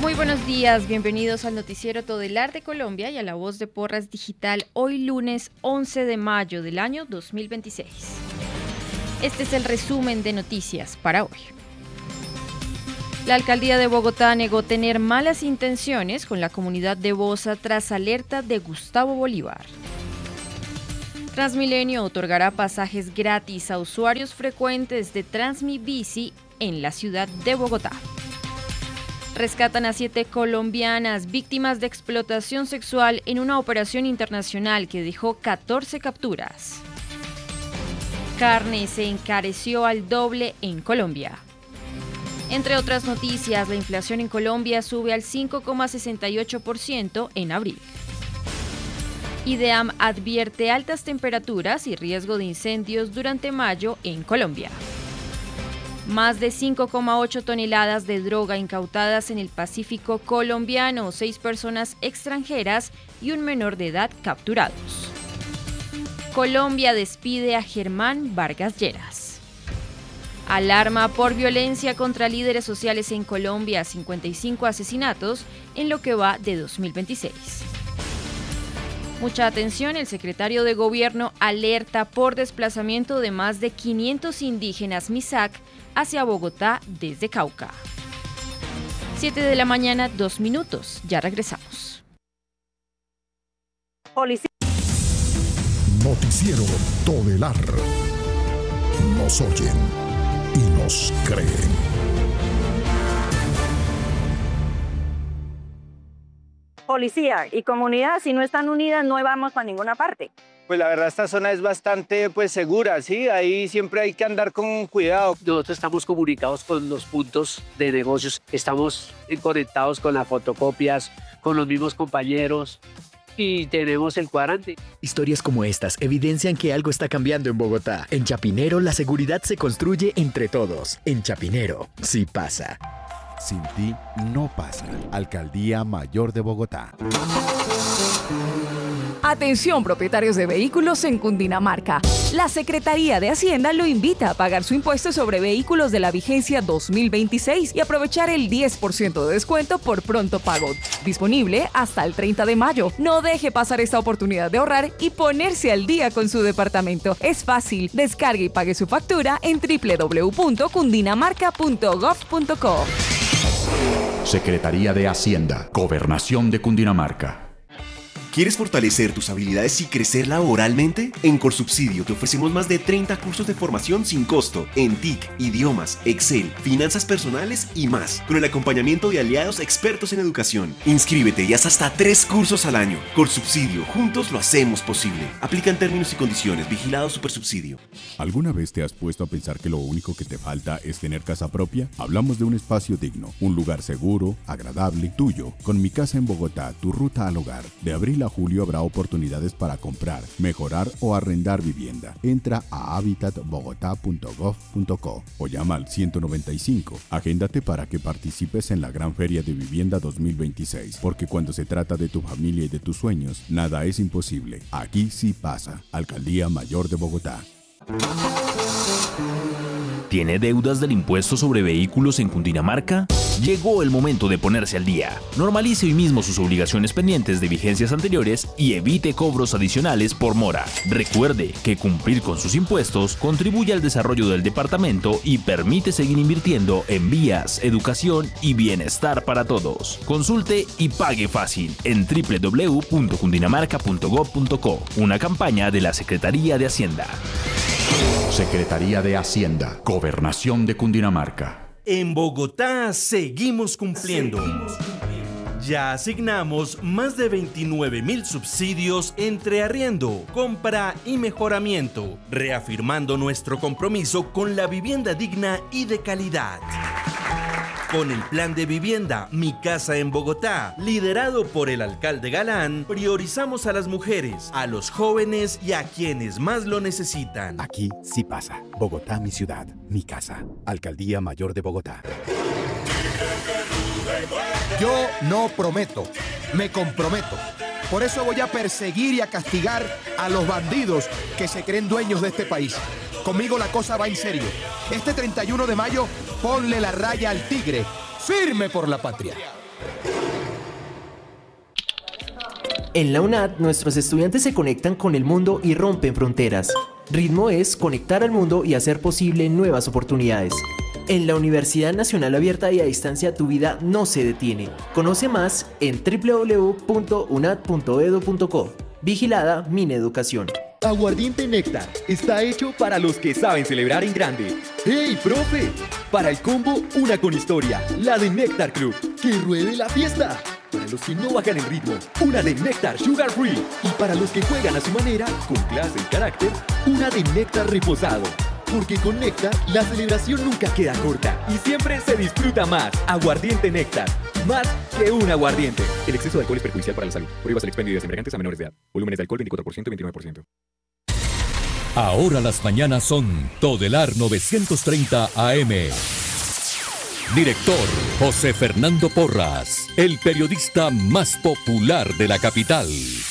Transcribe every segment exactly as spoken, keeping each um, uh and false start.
Muy buenos días, bienvenidos al noticiero Todelar de Colombia y a La Voz de Porras Digital, hoy lunes once de mayo del año dos mil veintiséis. Este es el resumen de noticias para hoy. La alcaldía de Bogotá negó tener malas intenciones con la comunidad de Bosa tras alerta de Gustavo Bolívar. Transmilenio otorgará pasajes gratis a usuarios frecuentes de Transmibici en la ciudad de Bogotá. Rescatan a siete colombianas víctimas de explotación sexual en una operación internacional que dejó catorce capturas. Carne se encareció al doble en Colombia. Entre otras noticias, la inflación en Colombia sube al cinco coma sesenta y ocho por ciento en abril. IDEAM advierte altas temperaturas y riesgo de incendios durante mayo en Colombia. Más de cinco coma ocho toneladas de droga incautadas en el Pacífico colombiano, seis personas extranjeras y un menor de edad capturados. Colombia despide a Germán Vargas Lleras. Alarma por violencia contra líderes sociales en Colombia, cincuenta y cinco asesinatos en lo que va de dos mil veintiséis. Mucha atención, el secretario de Gobierno alerta por desplazamiento de más de quinientos indígenas Misak hacia Bogotá desde Cauca. siete de la mañana, dos minutos. Ya regresamos. Policía. Noticiero Todelar. Nos oyen y nos creen. Policía y comunidad, si no están unidas, no vamos para ninguna parte. Pues la verdad esta zona es bastante pues segura, ¿sí? Ahí siempre hay que andar con cuidado. Nosotros estamos comunicados con los puntos de negocios, estamos conectados con las fotocopias, con los mismos compañeros y tenemos el cuadrante. Historias como estas evidencian que algo está cambiando en Bogotá. En Chapinero la seguridad se construye entre todos. En Chapinero sí pasa. Sin ti no pasa. Alcaldía Mayor de Bogotá. Atención, propietarios de vehículos en Cundinamarca. La Secretaría de Hacienda lo invita a pagar su impuesto sobre vehículos de la vigencia dos mil veintiséis y aprovechar el diez por ciento de descuento por pronto pago. Disponible hasta el treinta de mayo. No deje pasar esta oportunidad de ahorrar y ponerse al día con su departamento. Es fácil. Descargue y pague su factura en doble u doble u doble u punto cundinamarca punto gov punto co. Secretaría de Hacienda, Gobernación de Cundinamarca. ¿Quieres fortalecer tus habilidades y crecer laboralmente? En Corsubsidio te ofrecemos más de treinta cursos de formación sin costo en T I C, idiomas, Excel, finanzas personales y más, con el acompañamiento de aliados expertos en educación. Inscríbete y haz hasta tres cursos al año. Corsubsidio, juntos lo hacemos posible. Aplican términos y condiciones. Vigilado Supersubsidio. ¿Alguna vez te has puesto a pensar que lo único que te falta es tener casa propia? Hablamos de un espacio digno, un lugar seguro, agradable, tuyo. Con Mi Casa en Bogotá, tu ruta al hogar. De abril a julio habrá oportunidades para comprar, mejorar o arrendar vivienda. Entra a habitat bogotá punto gov punto co o llama al ciento noventa y cinco. Agéndate para que participes en la Gran Feria de Vivienda dos mil veintiséis, porque cuando se trata de tu familia y de tus sueños, nada es imposible. Aquí sí pasa. Alcaldía Mayor de Bogotá. ¿Tiene deudas del impuesto sobre vehículos en Cundinamarca? Llegó el momento de ponerse al día. Normalice hoy mismo sus obligaciones pendientes de vigencias anteriores y evite cobros adicionales por mora. Recuerde que cumplir con sus impuestos contribuye al desarrollo del departamento y permite seguir invirtiendo en vías, educación y bienestar para todos. Consulte y pague fácil en doble u doble u doble u punto cundinamarca punto gov punto co, una campaña de la Secretaría de Hacienda. Secretaría de Hacienda, Gobernación de Cundinamarca. En Bogotá seguimos cumpliendo. Ya asignamos más de veintinueve mil subsidios entre arriendo, compra y mejoramiento, reafirmando nuestro compromiso con la vivienda digna y de calidad. Con el plan de vivienda Mi Casa en Bogotá, liderado por el alcalde Galán, priorizamos a las mujeres, a los jóvenes y a quienes más lo necesitan. Aquí sí pasa. Bogotá, mi ciudad, mi casa. Alcaldía Mayor de Bogotá. Yo no prometo, me comprometo. Por eso voy a perseguir y a castigar a los bandidos que se creen dueños de este país. Conmigo la cosa va en serio. Este treinta y uno de mayo, ponle la raya al tigre, firme por la patria. En la UNAD, nuestros estudiantes se conectan con el mundo y rompen fronteras. Ritmo es conectar al mundo y hacer posible nuevas oportunidades. En la Universidad Nacional Abierta y a Distancia, tu vida no se detiene. Conoce más en doble u doble u doble u punto unad punto edu punto co. Vigilada Mineducación. Aguardiente Néctar está hecho para los que saben celebrar en grande. ¡Hey, profe! Para el combo, una con historia, la de Néctar Club. ¡Que ruede la fiesta! Para los que no bajan el ritmo, una de Néctar Sugar Free. Y para los que juegan a su manera, con clase y carácter, una de Néctar Reposado. Porque con Néctar, la celebración nunca queda corta y siempre se disfruta más. Aguardiente Néctar, más que un aguardiente. El exceso de alcohol es perjudicial para la salud. Prohíbas el expendio de embriagantes a menores de edad. Volúmenes de alcohol veinticuatro por ciento y veintinueve por ciento. Ahora las mañanas son Todelar novecientos treinta A M. Director José Fernando Porras, el periodista más popular de la capital.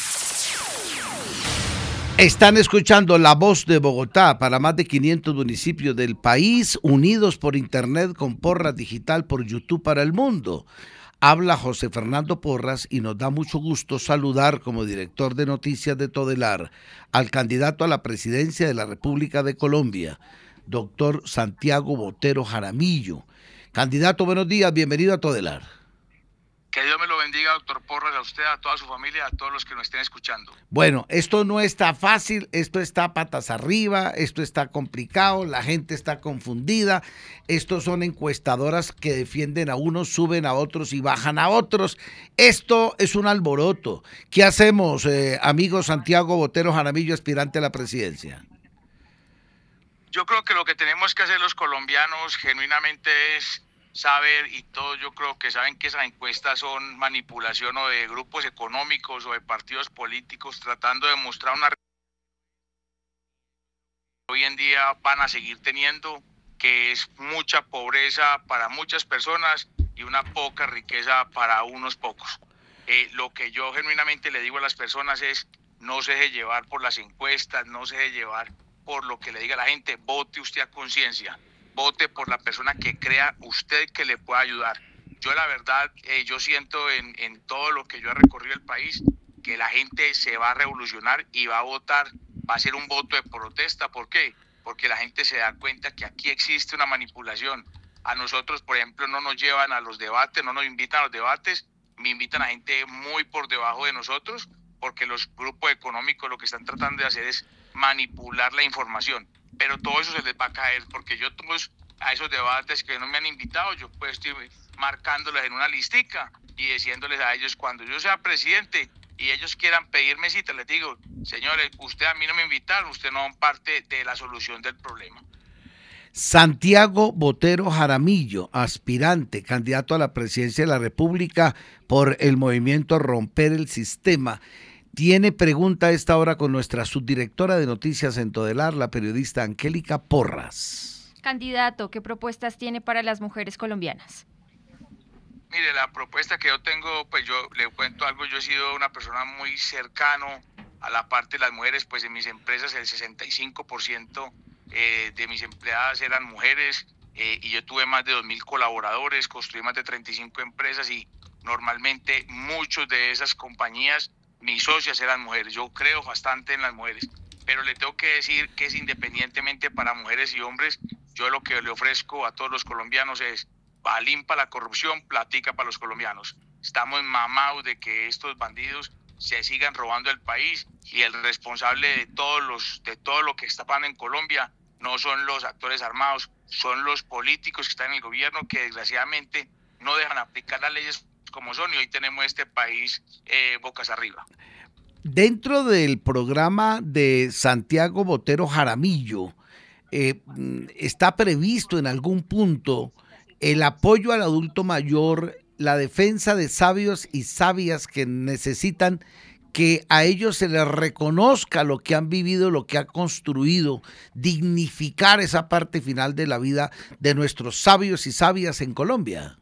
Están escuchando La Voz de Bogotá para más de quinientos municipios del país, unidos por internet con Porras Digital por YouTube para el mundo. Habla José Fernando Porras y nos da mucho gusto saludar como director de noticias de Todelar al candidato a la presidencia de la República de Colombia, doctor Santiago Botero Jaramillo. Candidato, buenos días, bienvenido a Todelar. Que Dios me lo bendiga, doctor Porras, a usted, a toda su familia, a todos los que nos estén escuchando. Bueno, esto no está fácil, esto está patas arriba, esto está complicado, la gente está confundida, estos son encuestadoras que defienden a unos, suben a otros y bajan a otros. Esto es un alboroto. ¿Qué hacemos, eh, amigo Santiago Botero Jaramillo, aspirante a la presidencia? Yo creo que lo que tenemos que hacer los colombianos genuinamente es saber, y todos yo creo que saben que esas encuestas son manipulación o de grupos económicos o de partidos políticos tratando de mostrar una hoy en día van a seguir teniendo, que es mucha pobreza para muchas personas y una poca riqueza para unos pocos. Eh, lo que yo genuinamente le digo a las personas es no se deje llevar por las encuestas, no se deje llevar por lo que le diga la gente, vote usted a conciencia. Vote por la persona que crea usted que le pueda ayudar. Yo la verdad, eh, yo siento en, en todo lo que yo he recorrido el país, que la gente se va a revolucionar y va a votar, va a ser un voto de protesta. ¿Por qué? Porque la gente se da cuenta que aquí existe una manipulación. A nosotros, por ejemplo, no nos llevan a los debates, no nos invitan a los debates, me invitan a gente muy por debajo de nosotros, porque los grupos económicos lo que están tratando de hacer es manipular la información. Pero todo eso se les va a caer, porque yo todos a esos debates que no me han invitado, yo pues estoy marcándoles en una listica y diciéndoles a ellos, cuando yo sea presidente y ellos quieran pedirme cita, les digo, señores, usted a mí no me invitaron, usted no son parte de la solución del problema. Santiago Botero Jaramillo, aspirante, candidato a la presidencia de la República por el movimiento Romper el Sistema. Tiene pregunta a esta hora con nuestra subdirectora de noticias en Todelar, la periodista Angélica Porras. Candidato, ¿qué propuestas tiene para las mujeres colombianas? Mire, la propuesta que yo tengo, pues yo le cuento algo, yo he sido una persona muy cercano a la parte de las mujeres, pues en mis empresas el sesenta y cinco por ciento eh, de mis empleadas eran mujeres eh, y yo tuve más de dos mil colaboradores, construí más de treinta y cinco empresas y normalmente muchos de esas compañías mis socias eran mujeres. Yo creo bastante en las mujeres, pero le tengo que decir que es independientemente para mujeres y hombres, yo lo que le ofrezco a todos los colombianos es balín para la corrupción, platica para los colombianos. Estamos mamados de que estos bandidos se sigan robando el país y el responsable de todos los de todo lo que está pasando en Colombia no son los actores armados, son los políticos que están en el gobierno que desgraciadamente no dejan aplicar las leyes como son y hoy tenemos este país eh, bocas arriba. Dentro del programa de Santiago Botero Jaramillo, eh, ¿está previsto en algún punto el apoyo al adulto mayor, la defensa de sabios y sabias que necesitan que a ellos se les reconozca lo que han vivido, lo que han construido, dignificar esa parte final de la vida de nuestros sabios y sabias en Colombia?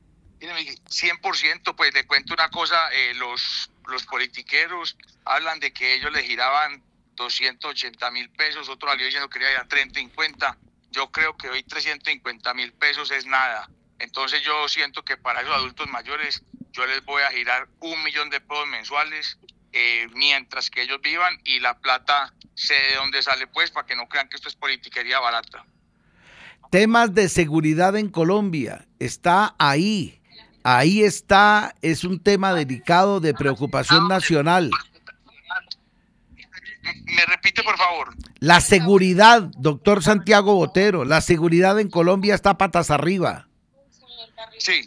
cien por ciento, pues le cuento una cosa, eh, los, los politiqueros hablan de que ellos les giraban doscientos ochenta mil pesos, otro salió diciendo que quería trescientos cincuenta, yo creo que hoy trescientos cincuenta mil pesos es nada, entonces yo siento que para esos adultos mayores yo les voy a girar un millón de pesos mensuales, eh, mientras que ellos vivan, y la plata sé de dónde sale, pues, para que no crean que esto es politiquería barata. Temas de seguridad en Colombia, está ahí, ahí está, es un tema delicado de preocupación nacional. ¿Me repite, por favor? La seguridad, doctor Santiago Botero, la seguridad en Colombia está patas arriba. Sí.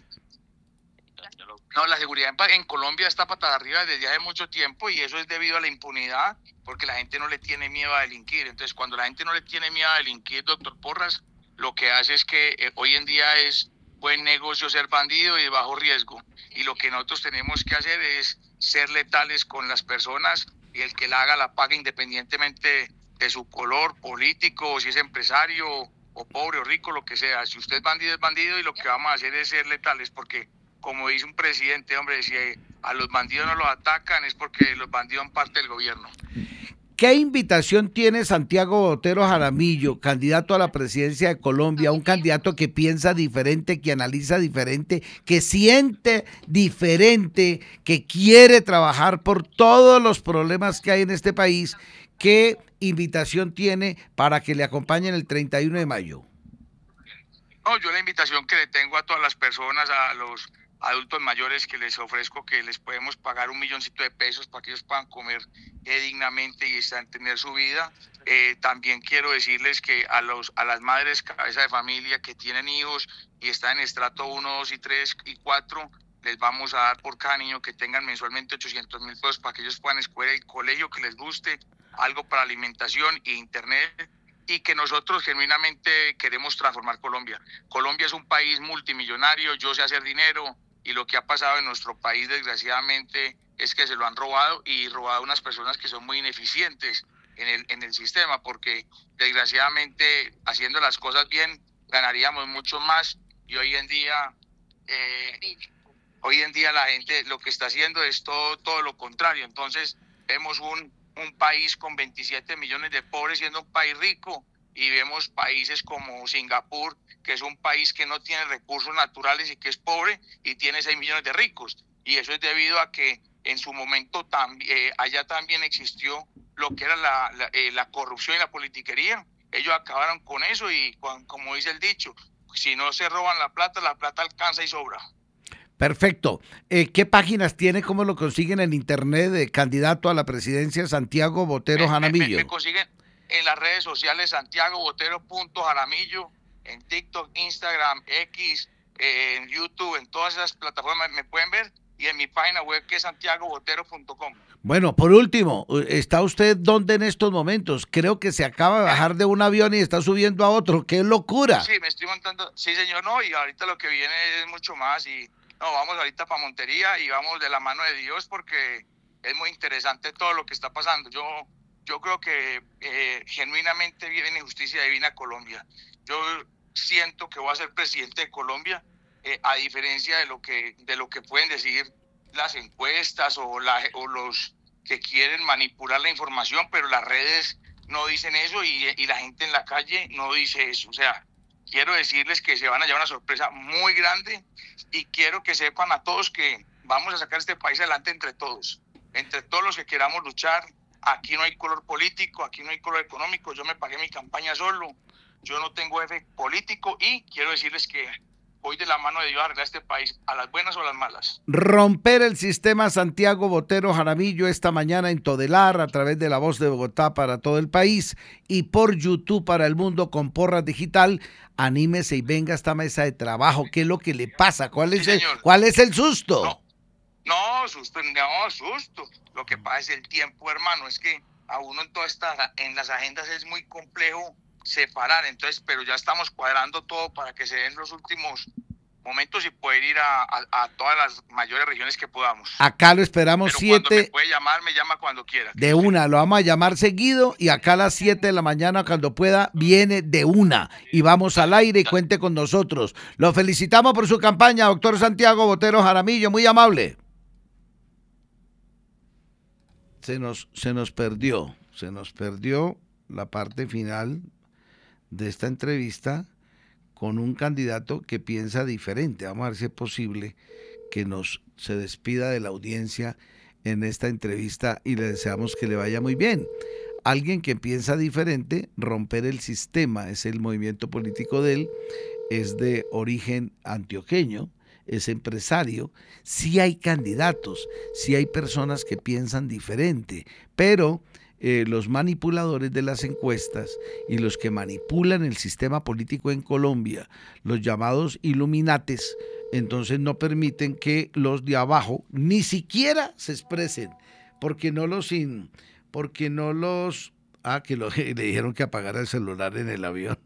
No, la seguridad en, en Colombia está patas arriba desde hace mucho tiempo, y eso es debido a la impunidad, porque la gente no le tiene miedo a delinquir. Entonces, cuando la gente no le tiene miedo a delinquir, doctor Porras, lo que hace es que eh, hoy en día es buen negocio ser bandido y de bajo riesgo. Y lo que nosotros tenemos que hacer es ser letales con las personas, y el que la haga la paga independientemente de su color político, o si es empresario, o pobre o rico, lo que sea. Si usted es bandido, es bandido, y lo que vamos a hacer es ser letales, porque como dice un presidente, hombre, si a los bandidos no los atacan es porque los bandidos son parte del gobierno. ¿Qué invitación tiene Santiago Botero Jaramillo, candidato a la presidencia de Colombia, un candidato que piensa diferente, que analiza diferente, que siente diferente, que quiere trabajar por todos los problemas que hay en este país? ¿Qué invitación tiene para que le acompañen el treinta y uno de mayo? No, yo la invitación que le tengo a todas las personas, a los adultos mayores, que les ofrezco que les podemos pagar un milloncito de pesos para que ellos puedan comer eh, dignamente y tener su vida. Eh, también quiero decirles que a los a las madres cabeza de familia que tienen hijos y están en estrato uno, dos y tres y cuatro, les vamos a dar por cada niño que tengan mensualmente ochocientos mil pesos para que ellos puedan escoger el colegio que les guste, algo para alimentación e internet, y que nosotros genuinamente queremos transformar Colombia. Colombia es un país multimillonario, yo sé hacer dinero, y lo que ha pasado en nuestro país, desgraciadamente, es que se lo han robado, y robado a unas personas que son muy ineficientes en el, en el sistema, porque desgraciadamente, haciendo las cosas bien, ganaríamos mucho más, y hoy en día, eh, hoy en día la gente lo que está haciendo es todo, todo lo contrario. Entonces, vemos un, un país con veintisiete millones de pobres siendo un país rico, y vemos países como Singapur, que es un país que no tiene recursos naturales y que es pobre, y tiene seis millones de ricos. Y eso es debido a que en su momento también, eh, allá también existió lo que era la, la, eh, la corrupción y la politiquería. Ellos acabaron con eso, y con, como dice el dicho, si no se roban la plata, la plata alcanza y sobra. Perfecto. Eh, ¿Qué páginas tiene? ¿Cómo lo consiguen en internet de candidato a la presidencia Santiago Botero Jaramillo? Me, me, me consiguen en las redes sociales Santiago Botero punto Jaramillo, en TikTok, Instagram, X, eh, en YouTube, en todas esas plataformas me pueden ver, y en mi página web, que es santiago botero punto com. Bueno, por último, ¿está usted dónde en estos momentos? Creo que se acaba de bajar de un avión y está subiendo a otro. ¡Qué locura! Sí, me estoy montando. Sí, señor, no, y ahorita lo que viene es mucho más, y no, vamos ahorita para Montería, y vamos de la mano de Dios, porque es muy interesante todo lo que está pasando. Yo Yo creo que eh, genuinamente viene justicia divina a Colombia. Yo siento que voy a ser presidente de Colombia, eh, a diferencia de lo que de lo que pueden decir las encuestas o, la, o los que quieren manipular la información, pero las redes no dicen eso, y, y la gente en la calle no dice eso. O sea, quiero decirles que se van a llevar una sorpresa muy grande, y quiero que sepan a todos que vamos a sacar este país adelante entre todos, entre todos los que queramos luchar. Aquí no hay color político, aquí no hay color económico. Yo me pagué mi campaña solo, yo no tengo eje político, y quiero decirles que voy de la mano de Dios a arreglar este país, a las buenas o a las malas. Romper el sistema. Santiago Botero Jaramillo, esta mañana en Todelar, a través de La Voz de Bogotá para todo el país, y por YouTube para el mundo con Porras Digital. Anímese y venga a esta mesa de trabajo. ¿Qué es lo que le pasa? ¿Cuál es, sí, el, ¿cuál es el susto? No. No, susto, no, susto. Lo que pasa es el tiempo, hermano. Es que a uno en todas estas, en las agendas es muy complejo separar. Entonces, pero ya estamos cuadrando todo para que se den los últimos momentos y poder ir a, a, a todas las mayores regiones que podamos. Acá lo esperamos pero siete. Cuando me puede llamar, me llama cuando quiera. De una, lo vamos a llamar seguido, y acá a las siete de la mañana, cuando pueda, viene de una. Y vamos al aire y cuente con nosotros. Lo felicitamos por su campaña, doctor Santiago Botero Jaramillo, muy amable. Se nos, se nos perdió, se nos perdió la parte final de esta entrevista con un candidato que piensa diferente. Vamos a ver si es posible que nos se despida de la audiencia en esta entrevista y le deseamos que le vaya muy bien. Alguien que piensa diferente, romper el sistema, es el movimiento político de él, es de origen antioqueño, es empresario, sí hay candidatos, sí hay personas que piensan diferente, pero eh, los manipuladores de las encuestas y los que manipulan el sistema político en Colombia, los llamados Illuminates, entonces no permiten que los de abajo ni siquiera se expresen, porque no los in, porque no los ah que lo, le dijeron que apagara el celular en el avión.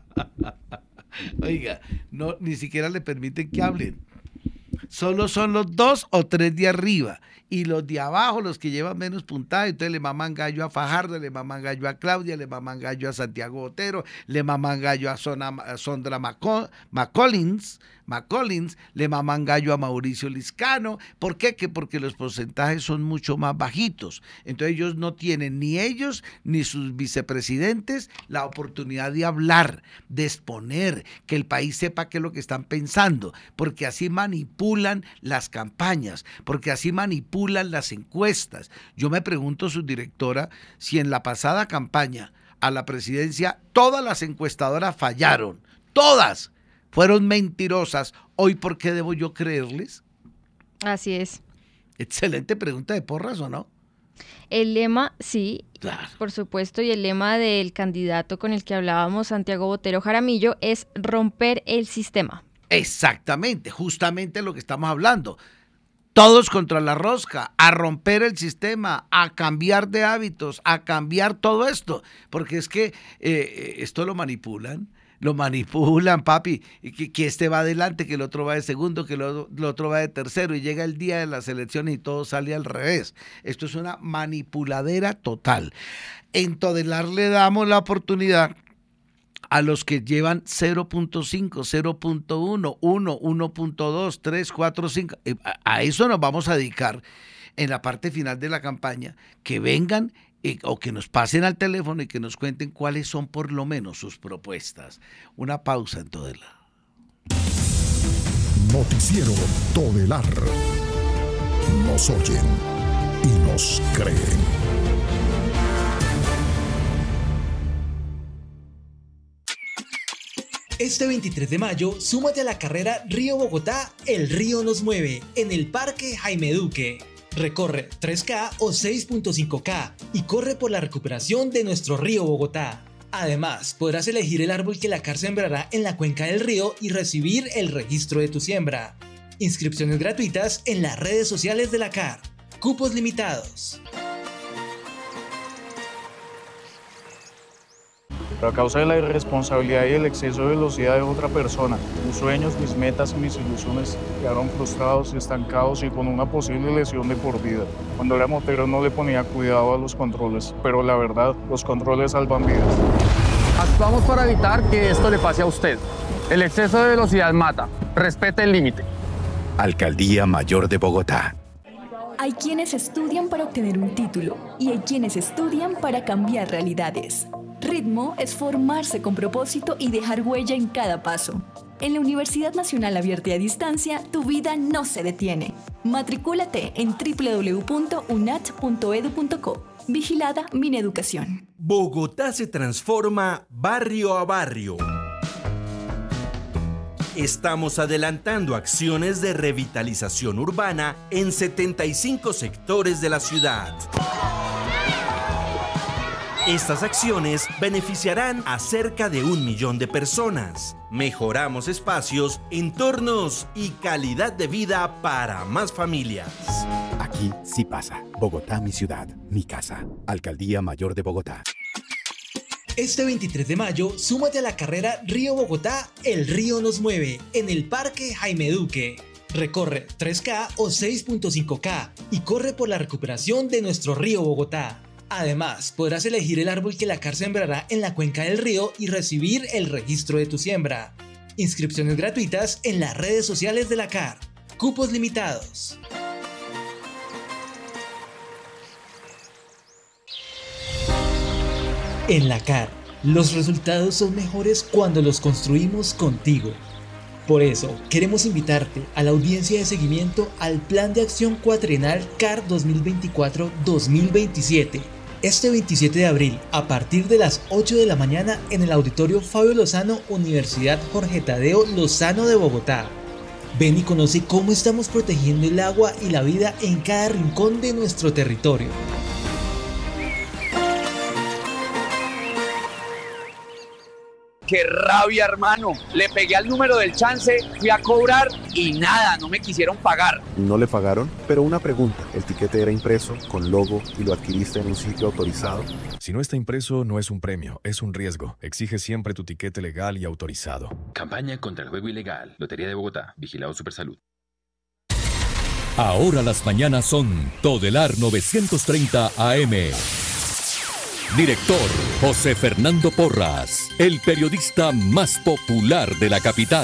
Oiga, no ni siquiera le permiten que hablen. Solo son los dos o tres de arriba y los de abajo, los que llevan menos puntaje, entonces le maman gallo a Fajardo, le maman gallo a Claudia, le maman gallo a Santiago Botero, le maman gallo a, Zona, a Sondra McCollins, McCollins, le maman gallo a Mauricio Liscano. ¿Por qué? Que porque los porcentajes son mucho más bajitos. Entonces ellos no tienen, ni ellos ni sus vicepresidentes, la oportunidad de hablar, de exponer, que el país sepa qué es lo que están pensando, porque así manipulan las campañas, porque así manipulan las encuestas. Yo me pregunto, su directora, si en la pasada campaña a la presidencia todas las encuestadoras fallaron, todas fueron mentirosas, ¿hoy por qué debo yo creerles? Así es. Excelente pregunta de Porras, ¿o no? El lema, sí, claro, por supuesto, y el lema del candidato con el que hablábamos, Santiago Botero Jaramillo, es romper el sistema. Exactamente, justamente lo que estamos hablando. Todos contra la rosca, a romper el sistema, a cambiar de hábitos, a cambiar todo esto, porque es que eh, esto lo manipulan. Lo manipulan, papi, que, que este va adelante, que el otro va de segundo, que el otro, el otro va de tercero, y llega el día de las elecciones y todo sale al revés. Esto es una manipuladera total. En Todelar le damos la oportunidad a los que llevan cero punto cinco, cero punto uno, uno, uno punto dos, tres, cuatro, cinco. A eso nos vamos a dedicar en la parte final de la campaña, que vengan Y, o que nos pasen al teléfono y que nos cuenten cuáles son por lo menos sus propuestas. Una pausa en Todelar. Noticiero Todelar. Nos oyen y nos creen. Este veintitrés de mayo, súmate a la carrera Río Bogotá, El Río Nos Mueve, en el Parque Jaime Duque. Recorre tres K o seis punto cinco K y corre por la recuperación de nuestro río Bogotá. Además, podrás elegir el árbol que la C A R sembrará en la cuenca del río y recibir el registro de tu siembra. Inscripciones gratuitas en las redes sociales de la C A R. Cupos limitados. Pero a causa de la irresponsabilidad y el exceso de velocidad de otra persona, mis sueños, mis metas y mis ilusiones quedaron frustrados, estancados y con una posible lesión de por vida. Cuando era motero no le ponía cuidado a los controles, pero la verdad, los controles salvan vidas. Actuamos para evitar que esto le pase a usted. El exceso de velocidad mata. Respete el límite. Alcaldía Mayor de Bogotá. Hay quienes estudian para obtener un título y hay quienes estudian para cambiar realidades. Ritmo es formarse con propósito y dejar huella en cada paso. En la Universidad Nacional Abierta y a Distancia, tu vida no se detiene. Matricúlate en doble u doble u doble u punto u n a t punto e d u punto co. Vigilada Mineducación. Bogotá se transforma barrio a barrio. Estamos adelantando acciones de revitalización urbana en setenta y cinco sectores de la ciudad. Estas acciones beneficiarán a cerca de un millón de personas. Mejoramos espacios, entornos y calidad de vida para más familias. Aquí sí pasa. Bogotá, mi ciudad, mi casa. Alcaldía Mayor de Bogotá. Este veintitrés de mayo, súmate a la carrera Río Bogotá, El Río Nos Mueve, en el Parque Jaime Duque. Recorre tres K o seis punto cinco K y corre por la recuperación de nuestro río Bogotá. Además, podrás elegir el árbol que la C A R sembrará en la cuenca del río y recibir el registro de tu siembra. Inscripciones gratuitas en las redes sociales de la C A R. Cupos limitados. En la C A R, los resultados son mejores cuando los construimos contigo. Por eso, queremos invitarte a la audiencia de seguimiento al Plan de Acción Cuatrienal C A R dos mil veinticuatro dos mil veintisiete. Este veintisiete de abril, a partir de las ocho de la mañana, en el Auditorio Fabio Lozano, Universidad Jorge Tadeo Lozano de Bogotá. Ven y conoce cómo estamos protegiendo el agua y la vida en cada rincón de nuestro territorio. ¡Qué rabia, hermano! Le pegué al número del chance, fui a cobrar y nada, no me quisieron pagar. No le pagaron, pero una pregunta. ¿El tiquete era impreso, con logo y lo adquiriste en un sitio autorizado? Si no está impreso, no es un premio, es un riesgo. Exige siempre tu tiquete legal y autorizado. Campaña contra el juego ilegal. Lotería de Bogotá. Vigilado Supersalud. Ahora las mañanas son Todelar novecientos treinta A M. Director José Fernando Porras, el periodista más popular de la capital.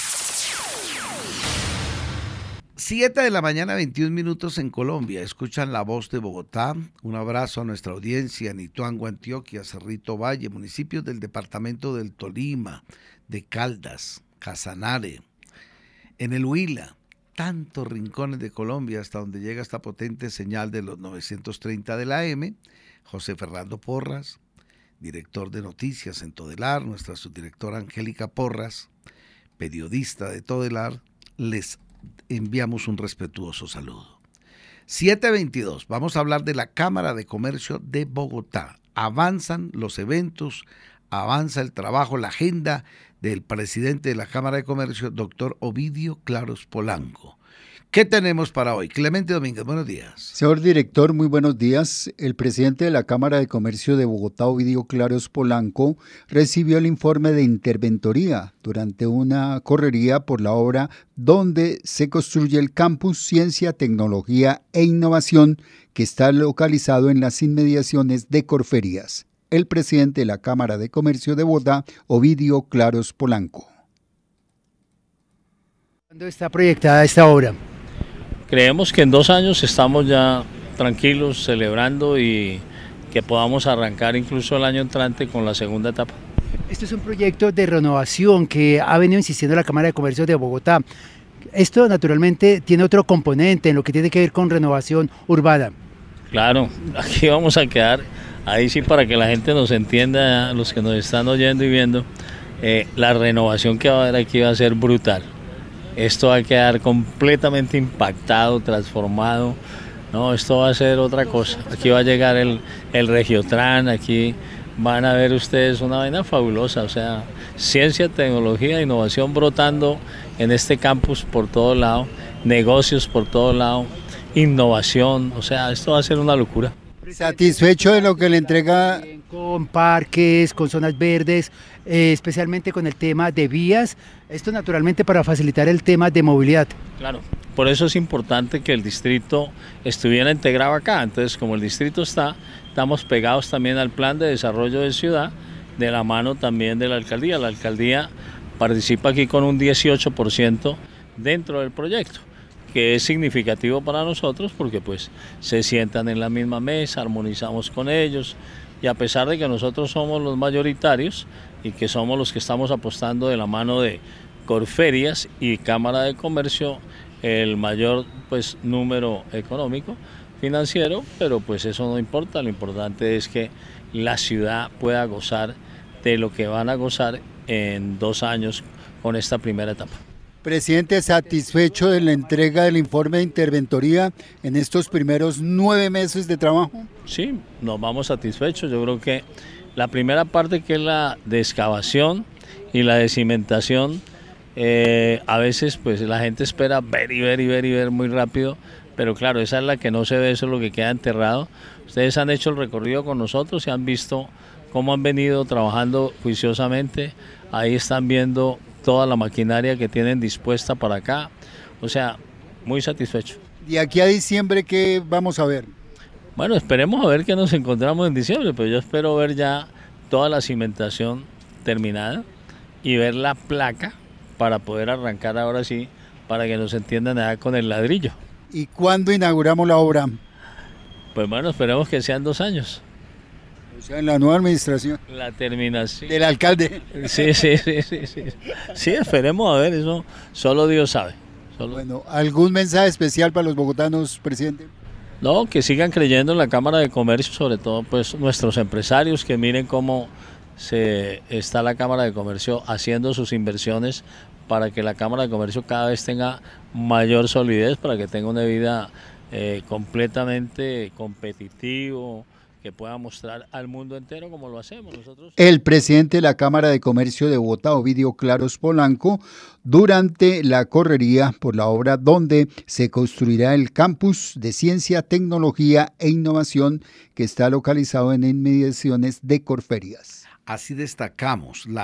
Siete de la mañana, veintiún minutos en Colombia. Escuchan La Voz de Bogotá. Un abrazo a nuestra audiencia en Ituango, Antioquia, Cerrito Valle, municipios del departamento del Tolima, de Caldas, Casanare, en el Huila, tantos rincones de Colombia hasta donde llega esta potente señal de los novecientos treinta de la A M. José Fernando Porras, director de noticias en Todelar, nuestra subdirectora Angélica Porras, periodista de Todelar, les enviamos un respetuoso saludo. siete veintidós, vamos a hablar de la Cámara de Comercio de Bogotá. Avanzan los eventos, avanza el trabajo, la agenda del presidente de la Cámara de Comercio, doctor Ovidio Claros Polanco. ¿Qué tenemos para hoy? Clemente Domínguez, buenos días. Señor director, muy buenos días. El presidente de la Cámara de Comercio de Bogotá, Ovidio Claros Polanco, recibió el informe de interventoría durante una correría por la obra donde se construye el Campus Ciencia, Tecnología e Innovación, que está localizado en las inmediaciones de Corferias. El presidente de la Cámara de Comercio de Bogotá, Ovidio Claros Polanco. ¿Cuándo está proyectada esta obra? Creemos que en dos años estamos ya tranquilos, celebrando y que podamos arrancar incluso el año entrante con la segunda etapa. Esto es un proyecto de renovación que ha venido insistiendo la Cámara de Comercio de Bogotá. Esto naturalmente tiene otro componente en lo que tiene que ver con renovación urbana. Claro, aquí vamos a quedar, ahí sí para que la gente nos entienda, los que nos están oyendo y viendo, eh, la renovación que va a haber aquí va a ser brutal. Esto va a quedar completamente impactado, transformado, no, esto va a ser otra cosa. Aquí va a llegar el, el Regiotran, aquí van a ver ustedes una vaina fabulosa, o sea, ciencia, tecnología, innovación brotando en este campus por todo lado, negocios por todo lado, innovación, o sea, esto va a ser una locura. ¿Satisfecho de lo que le entrega? Con parques, con zonas verdes, eh, especialmente con el tema de vías, esto naturalmente para facilitar el tema de movilidad. Claro, por eso es importante que el distrito estuviera integrado acá, entonces como el distrito está, estamos pegados también al plan de desarrollo de ciudad, de la mano también de la alcaldía. La alcaldía participa aquí con un dieciocho por ciento dentro del proyecto, que es significativo para nosotros porque pues se sientan en la misma mesa, armonizamos con ellos y a pesar de que nosotros somos los mayoritarios y que somos los que estamos apostando de la mano de Corferias y Cámara de Comercio el mayor pues número económico, financiero, pero pues eso no importa, lo importante es que la ciudad pueda gozar de lo que van a gozar en dos años con esta primera etapa. Presidente, ¿satisfecho de la entrega del informe de interventoría en estos primeros nueve meses de trabajo? Sí, nos vamos satisfechos. Yo creo que la primera parte, que es la de excavación y la de cimentación, eh, a veces pues la gente espera ver y ver y ver y ver muy rápido, pero claro, esa es la que no se ve, eso es lo que queda enterrado. Ustedes han hecho el recorrido con nosotros y han visto cómo han venido trabajando juiciosamente. Ahí están viendo toda la maquinaria que tienen dispuesta para acá, o sea, muy satisfecho. ¿Y aquí a diciembre qué vamos a ver? Bueno, esperemos a ver qué nos encontramos en diciembre, pero yo espero ver ya toda la cimentación terminada y ver la placa para poder arrancar ahora sí, para que nos entiendan allá con el ladrillo. ¿Y cuándo inauguramos la obra? Pues bueno, esperemos que sean dos años. sea, en la nueva administración. La terminación. Del alcalde. Sí, sí, sí, sí, sí. Sí, esperemos a ver, eso solo Dios sabe. Solo... Bueno, ¿algún mensaje especial para los bogotanos, presidente? No, que sigan creyendo en la Cámara de Comercio, sobre todo pues nuestros empresarios, que miren cómo se está la Cámara de Comercio haciendo sus inversiones para que la Cámara de Comercio cada vez tenga mayor solidez, para que tenga una vida eh, completamente competitivo, que pueda mostrar al mundo entero como lo hacemos nosotros. El presidente de la Cámara de Comercio de Bogotá, Ovidio Claros Polanco, durante la correría por la obra donde se construirá el campus de ciencia, tecnología e innovación que está localizado en inmediaciones de Corferias. Así destacamos la